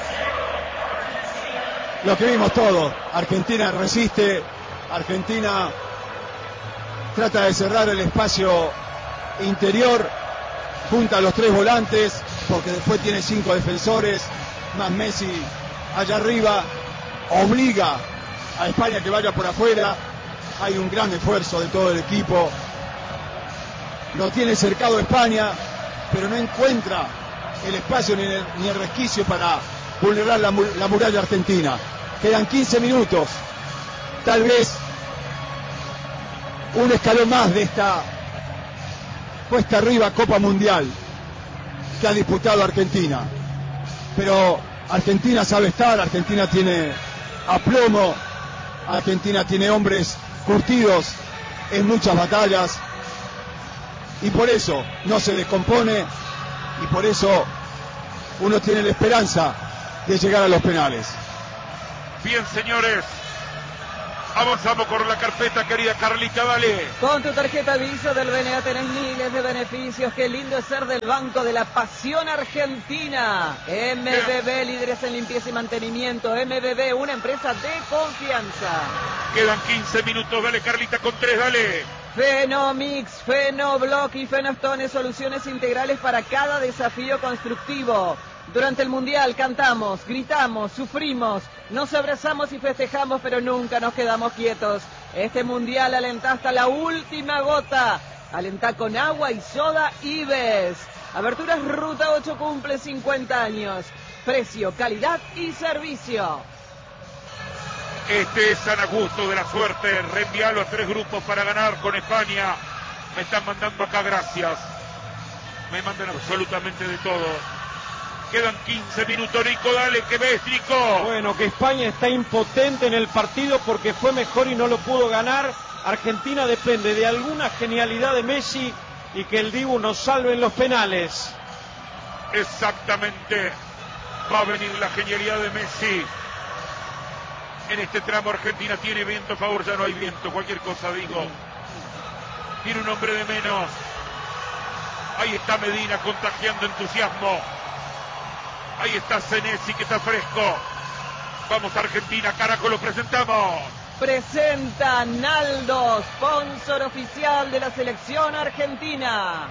Lo que vimos todos. Argentina resiste. Argentina trata de cerrar el espacio interior. Junta a los 3 volantes. Porque después tiene 5 defensores. Más Messi allá arriba. Obliga a España que vaya por afuera. Hay un gran esfuerzo de todo el equipo. Lo tiene cercado España, pero no encuentra el espacio ni el resquicio para vulnerar la muralla argentina. Quedan 15 minutos. Tal vez un escalón más de esta cuesta arriba Copa Mundial que ha disputado Argentina. Pero Argentina sabe estar, Argentina tiene aplomo, Argentina tiene hombres curtidos en muchas batallas y por eso no se descompone y por eso uno tiene la esperanza de llegar a los penales. Bien, señores, Avanzamos con la carpeta, querida Carlita, dale. Con tu tarjeta Visa del BNA tenés miles de beneficios. Qué lindo es ser del Banco de la Pasión Argentina. MBB, líderes en limpieza y mantenimiento. MBB, una empresa de confianza. Quedan 15 minutos, dale Carlita con 3, dale. Fenomix, Fenoblock y Fenostone, soluciones integrales para cada desafío constructivo. Durante el Mundial cantamos, gritamos, sufrimos, nos abrazamos y festejamos, pero nunca nos quedamos quietos. Este Mundial alentá hasta la última gota. Alentá con agua y soda Ives. Aberturas Ruta 8 cumple 50 años. Precio, calidad y servicio. Este es San Augusto de la Suerte. Reenvialo a 3 grupos para ganar con España. Me están mandando acá gracias. Me mandan absolutamente de todo. Quedan 15 minutos, Nico, dale, ¿qué ves, Nico? Bueno, que España está impotente en el partido porque fue mejor y no lo pudo ganar. Argentina depende de alguna genialidad de Messi y que el Dibu nos salve en los penales. Exactamente. Va a venir la genialidad de Messi. En este tramo Argentina tiene viento a favor, ya no hay viento, cualquier cosa digo. Tiene un hombre de menos. Ahí está Medina contagiando entusiasmo. Ahí está Senesi que está fresco. Vamos a Argentina, carajo, lo presentamos. Presenta Naldo, sponsor oficial de la selección argentina.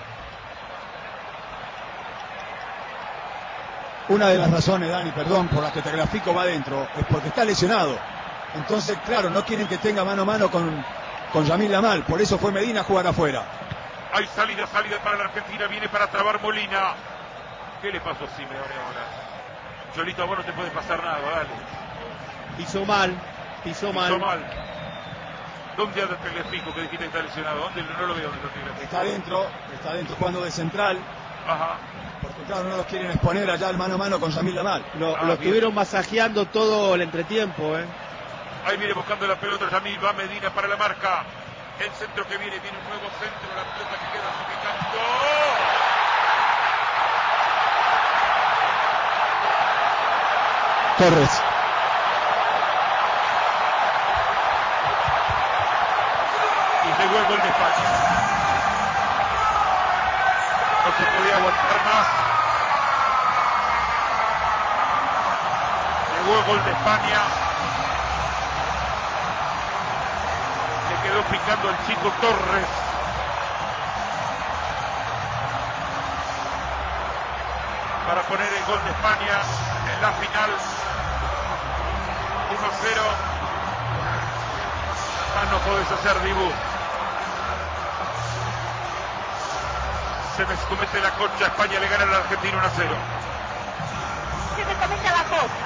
Una de las razones, Dani, perdón, por las que Tagliafico va adentro, es porque está lesionado. Entonces, claro, no quieren que tenga mano a mano con Yamil Lamal. Por eso fue Medina a jugar afuera. Hay salida para la Argentina. Viene para trabar Molina. ¿Qué le pasó a Simeone ahora? Cholito, a vos no te puede pasar nada, dale. Pisó mal. ¿Dónde anda Tagliafico que dijiste que está lesionado? ¿Dónde? No lo veo. Está adentro jugando de central. Ajá. Porque claro, no los quieren exponer allá al mano a mano con Yamil Lamal. Lo estuvieron masajeando todo el entretiempo, Ahí viene buscando la pelota Yamil, va Medina para la marca. El centro que viene un nuevo centro, la pelota que queda picando. Torres. Y llegó el gol de España. No se podía aguantar más. Llegó el gol de España. Le quedó picando el chico Torres. Para poner el gol de España en la final. 1-0. Más no podés hacer, Dibu. Se me comete la concha. España le gana a la Argentina 1-0. Se me comete la concha.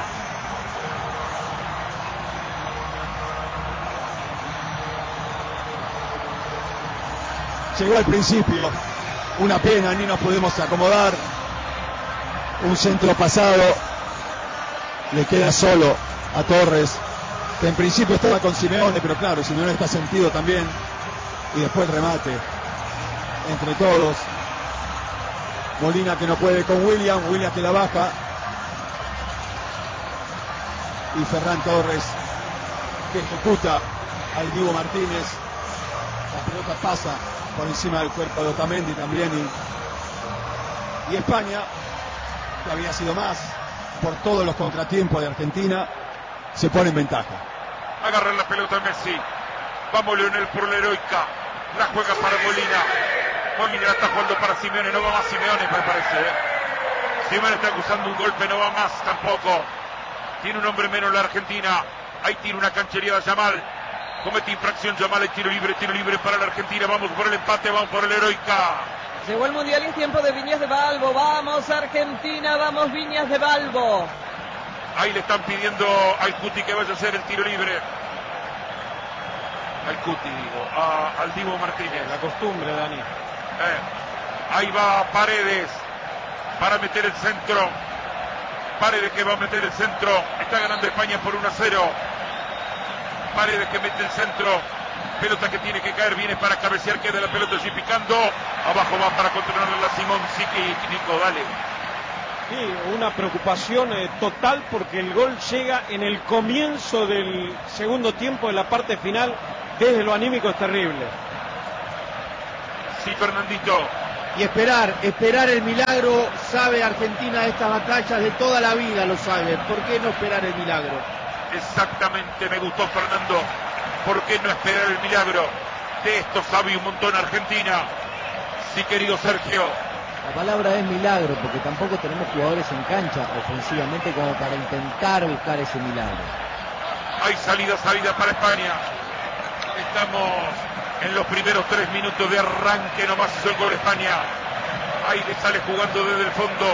Llegó al principio. Una pena, ni nos podemos acomodar. Un centro pasado. Le queda solo a Torres, que en principio estaba con Simeone, pero claro, Simeone está sentido también. Y después el remate entre todos. Molina que no puede con William que la baja. Y Ferran Torres que ejecuta al Dibu Martínez. La pelota pasa por encima del cuerpo de Otamendi también. Y España, que había sido más por todos los contratiempos de Argentina, se pone en ventaja. Agarra la pelota Messi. Vamos Leonel por la heroica. La juega para Molina. Molina la está jugando para Simeone. No va más Simeone, me parece. Simeone está acusando un golpe. No va más tampoco. Tiene un hombre menos la Argentina. Ahí tiene una canchería de Yamal. Comete infracción Yamal. Hay tiro libre para la Argentina. Vamos por el empate. Vamos por la heroica. Llegó el Mundial y es tiempo de Viñas de Balbo. Vamos Argentina, vamos Viñas de Balbo. Ahí le están pidiendo al Cuti que vaya a hacer el tiro libre. Al Cuti, digo, al Dibu Martínez. La costumbre, Dani. Ahí va Paredes para meter el centro. Paredes que va a meter el centro. Está ganando España por 1-0. Paredes que mete el centro. Pelota que tiene que caer, viene para cabecear, queda la pelota allí picando. Abajo va para controlarla Simón, Nico, dale. Sí, una preocupación total porque el gol llega en el comienzo del segundo tiempo de la parte final. Desde lo anímico es terrible. Sí, Fernandito. Y esperar el milagro. Sabe Argentina estas batallas de toda la vida, lo sabe. ¿Por qué no esperar el milagro? Exactamente, me gustó, Fernando. ¿Por qué no esperar el milagro? De esto sabe un montón Argentina. Sí, querido Sergio. La palabra es milagro, porque tampoco tenemos jugadores en cancha ofensivamente como para intentar buscar ese milagro. Hay salida para España. Estamos en los primeros 3 minutos de arranque, nomás hizo el gol España. Ahí le sale jugando desde el fondo.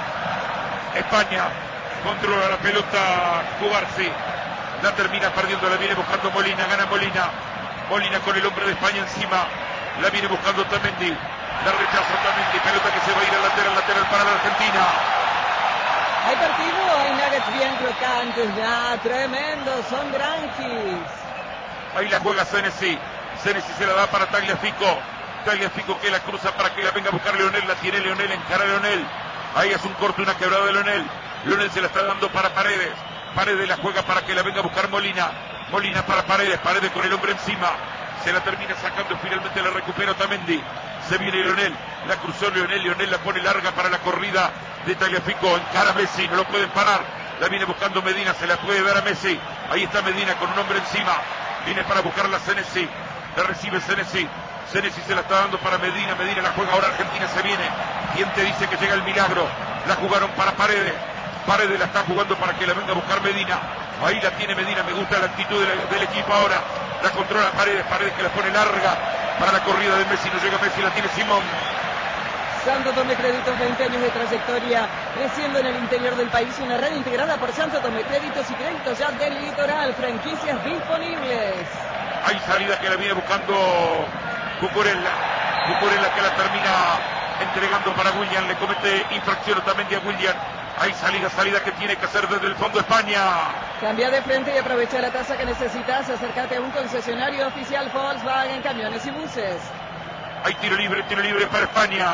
España controla la pelota, Cubarsi. La termina perdiendo, la viene buscando Molina, gana Molina. Molina con el hombre de España encima. La viene buscando Otamendi. La rechaza Otamendi, pelota que se va a ir al lateral para la Argentina. Hay partido, hay nuggets bien crocantes, ya, tremendo, son granjis. Ahí la juega Senesi. Senesi se la da para Tagliafico. Tagliafico que la cruza para que la venga a buscar Leonel. La tiene Leonel, encara Leonel. Ahí es un corte, una quebrada de Leonel. Leonel se la está dando para Paredes. Paredes la juega para que la venga a buscar Molina. Molina para Paredes. Paredes con el hombre encima. Se la termina sacando, finalmente la recupera Otamendi. Se viene Leonel. La cruzó Leonel. Leonel la pone larga para la corrida de Tagliafico. Encara a Messi. No lo pueden parar. La viene buscando Medina. Se la puede dar a Messi. Ahí está Medina con un hombre encima. Viene para buscarla Senesi. La recibe Senesi. Senesi se la está dando para Medina. Medina la juega ahora. Argentina se viene. ¿Quién te dice que llega el milagro? La jugaron para Paredes. Paredes la está jugando para que la venga a buscar Medina. Ahí la tiene Medina. Me gusta la actitud del equipo ahora. La controla Paredes. Paredes que la pone larga para la corrida de Messi. No llega Messi. La tiene Simón. Santo Tomé Créditos, 20 años de trayectoria, creciendo en el interior del país, una red integrada por Santo Tomé Créditos y Créditos ya del Litoral, franquicias disponibles. Hay salida que la viene buscando Cucurella. Cucurella que la termina entregando para William, le comete infracción también a William. Hay salida que tiene que hacer desde el fondo España. Cambia de frente y aprovecha la tasa que necesitas, acércate a un concesionario oficial Volkswagen, camiones y buses. Hay tiro libre para España.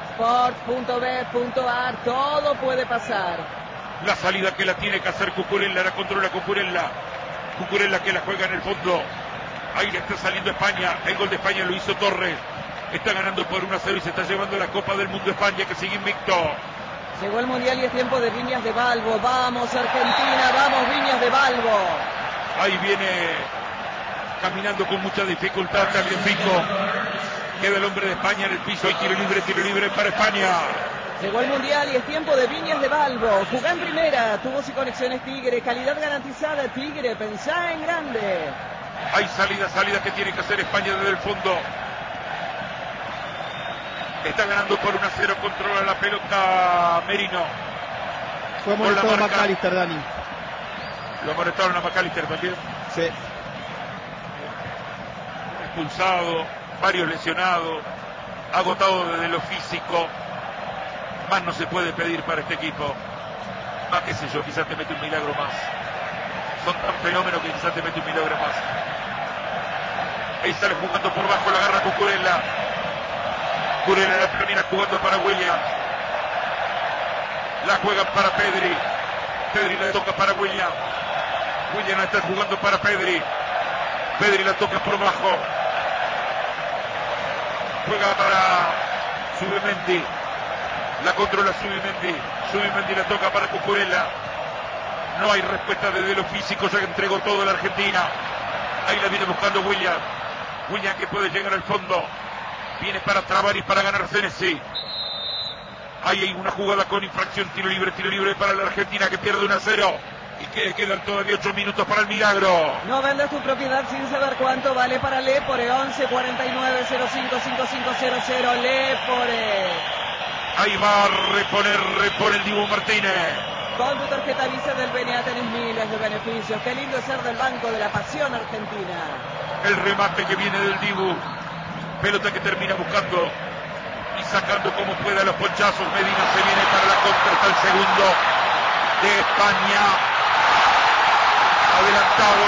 Sport.bet.ar, todo puede pasar. La salida que la tiene que hacer Cucurella, la controla Cucurella. Cucurella que la juega en el fondo. Ahí le está saliendo España. El gol de España lo hizo Torres. Está ganando por 1-0 y se está llevando la Copa del Mundo España, que sigue invicto. Llegó el Mundial y es tiempo de Viñas de Balbo. Vamos Argentina, vamos Viñas de Balbo. Ahí viene caminando con mucha dificultad también Pico. Queda el hombre de España en el piso. Hay tiro libre para España. Llegó el Mundial y es tiempo de Viñas de Balbo. Jugá en primera, tubos y conexiones Tigre, calidad garantizada Tigre, pensá en grande. Hay salida que tiene que hacer España desde el fondo. Está ganando por 1-0, controla la pelota Merino. Fue amonestado a McAllister, Dani. Lo amonestaron a McAllister también. Sí. Expulsado, varios lesionados, agotado desde lo físico. Más no se puede pedir para este equipo. Más qué sé yo, quizás te mete un milagro más. Son tan fenómenos que quizás te mete un milagro más. Ahí sale jugando por bajo, la agarra Cucurella. Cucurella la termina jugando para William. La juegan para Pedri. Pedri la toca para William. William la está jugando para Pedri. Pedri la toca por bajo. Juega para Zubimendi. La controla Zubimendi. Zubimendi la toca para Cucurella. No hay respuesta desde lo físico. Ya entregó todo la Argentina. Ahí la viene buscando William. William que puede llegar al fondo. Viene para trabar y para ganar Senesi. Ahí hay una jugada con infracción. Tiro libre para la Argentina que pierde 1-0. Y que quedan todavía 8 minutos para el milagro. No vendas tu propiedad sin saber cuánto vale para Lepore. 11 49 05 5500 Lepore. Ahí va a repone el Dibu Martínez. Con tu tarjeta Visa del BNA tenés miles de beneficios. Qué lindo ser del Banco de la Pasión Argentina. El remate que viene del Dibu. Pelota que termina buscando y sacando como pueda los ponchazos. Medina se viene para la contra. Está el segundo de España. Adelantado.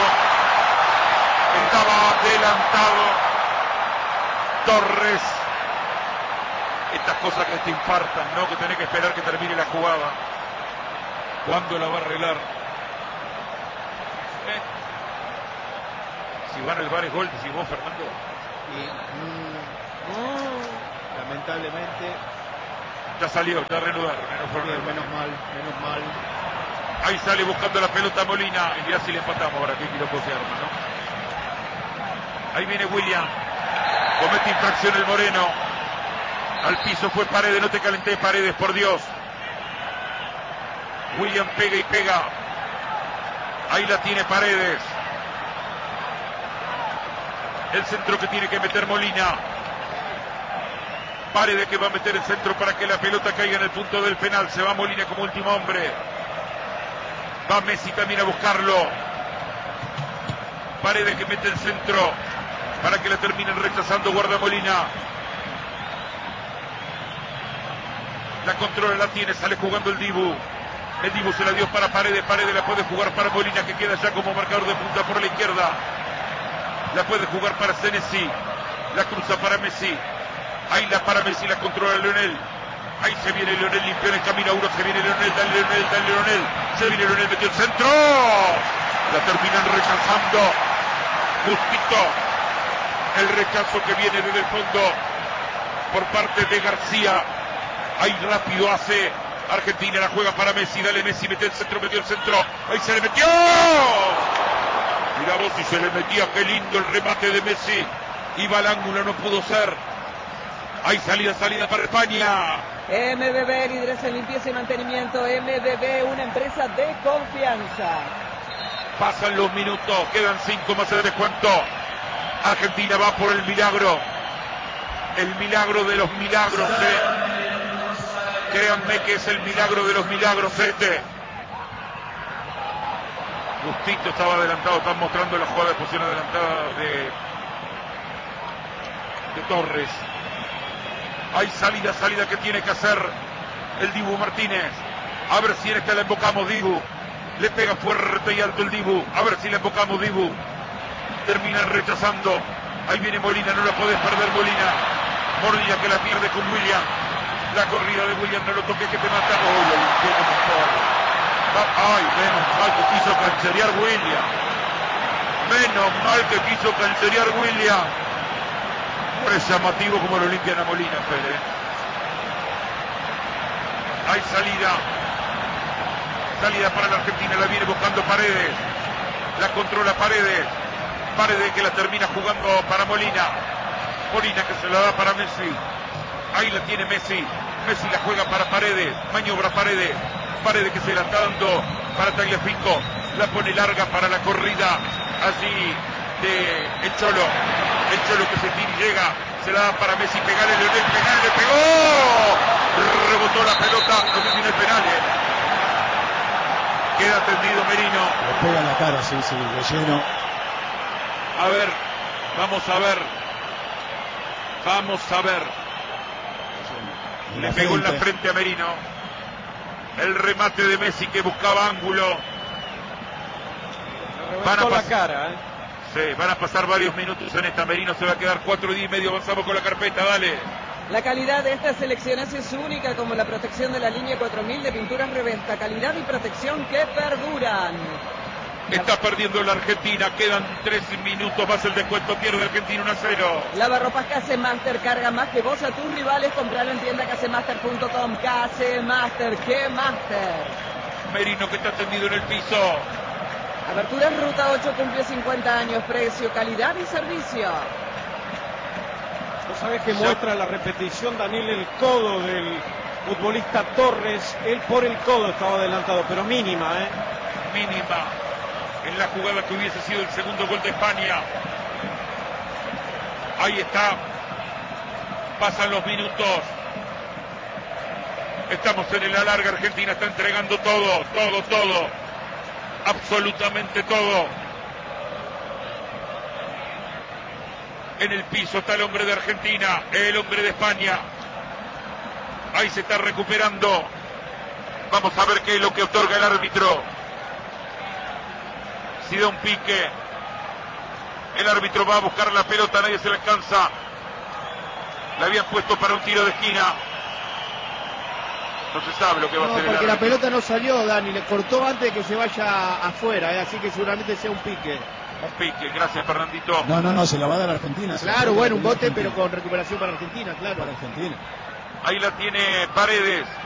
Estaba adelantado. Torres. Estas cosas que te infartan, ¿no? Que tenés que esperar que termine la jugada. ¿Cuándo la va a arreglar? Si van al bar es gol, decís vos, Fernando. Lamentablemente. Ya salió, ya reanudaron. Menos mal. Ahí sale buscando la pelota Molina. Y ya si le empatamos ahora, qué quilombo se arma, ¿no? Ahí viene William. Comete infracción el Moreno. Al piso fue Paredes, no te calenté, Paredes, por Dios. William pega y pega. Ahí la tiene Paredes. El centro que tiene que meter Molina. Paredes que va a meter el centro para que la pelota caiga en el punto del penal. Se va Molina como último hombre. Va Messi también a buscarlo. Paredes que mete el centro para que la terminen rechazando. Guarda Molina. La controla, la tiene, sale jugando el Dibu. El Dibu se la dio para Paredes. Paredes la puede jugar para Molina, que queda ya como marcador de punta por la izquierda. La puede jugar para Senesi. La cruza para Messi. Ahí la para Messi, la controla Leonel. Ahí se viene Leonel, limpio en el camino a uno. Se viene Leonel, dale Leonel. Se viene Leonel, metió el centro. La terminan rechazando. Justito. El rechazo que viene desde el fondo por parte de García. Ahí rápido hace Argentina, la juega para Messi. Dale Messi, metió el centro. Ahí se le metió. Mirá vos si se le metía, qué lindo el remate de Messi. Iba al ángulo, no pudo ser. Hay salida para España. MBB, líderes en limpieza y mantenimiento. MBB, una empresa de confianza. Pasan los minutos, quedan 5 más el descuento. Argentina va por el milagro. El milagro de los milagros. Créanme que es el milagro de los milagros este. Justito estaba adelantado, están mostrando la jugada de posición adelantada de Torres. Hay salida que tiene que hacer el Dibu Martínez. A ver si en esta la embocamos, Dibu. Le pega fuerte y alto el Dibu. A ver si la embocamos, Dibu. Termina rechazando. Ahí viene Molina, no la podés perder, Molina. Molina que la pierde con William. La corrida de William, no lo toques que te mata. Oh, lo limpió como todo. Ay, menos mal que quiso cancerear William. Menos mal que quiso cancerear William. No es llamativo como lo limpian a Molina, Fede. Hay salida. Salida para la Argentina, la viene buscando Paredes. La controla Paredes. Paredes que la termina jugando para Molina. Molina que se la da para Messi. Ahí la tiene Messi. Messi la juega para Paredes. Maniobra Paredes. Paredes que se la está dando para Tagliafico. La pone larga para la corrida. Allí de el Cholo. El Cholo que se tira y llega. Se la da para Messi. Pegale, Leonel. Pegale, le pegó. Rebotó la pelota. No sé si no es penal, Queda tendido Merino. Le pega en la cara, sí, de lleno. A ver. Vamos a ver. Le pegó en la frente a Merino. El remate de Messi que buscaba ángulo. Van a la cara, Sí, van a pasar varios minutos en esta. Merino se va a quedar 4 días y medio. Avanzamos con la carpeta, dale. La calidad de estas selecciones es única, como la protección de la línea 4000 de pinturas Reventa. Calidad y protección que perduran. Está perdiendo la Argentina, quedan 3 minutos más el descuento, pierde Argentina 1-0. Lavarropas Casemaster, carga más que vos a tus rivales, compralo en tienda casemaster.com. Casemaster, ¿qué Master? Merino que está tendido en el piso. Apertura Ruta 8 cumple 50 años, precio, calidad y servicio. Vos sabés que muestra la repetición, Daniel, el codo del futbolista Torres. Él por el codo estaba adelantado, pero mínima, Mínima. En la jugada que hubiese sido el segundo gol de España. Ahí está. Pasan los minutos. Estamos en el alargue. Argentina está entregando todo. Absolutamente todo. En el piso está el hombre de Argentina, el hombre de España. Ahí se está recuperando. Vamos a ver qué es lo que otorga el árbitro. Si da un pique, el árbitro va a buscar la pelota, nadie se la alcanza. La habían puesto para un tiro de esquina. No se sabe lo que va a No, hacer el porque la árbitro. pelota no salió, Dani, le cortó antes de que se vaya afuera, así que seguramente sea un pique. Un pique, gracias Fernandito. No, se la va a dar a Argentina. Claro, bueno, un bote, pero con recuperación para Argentina, claro. Para Argentina. Ahí la tiene Paredes.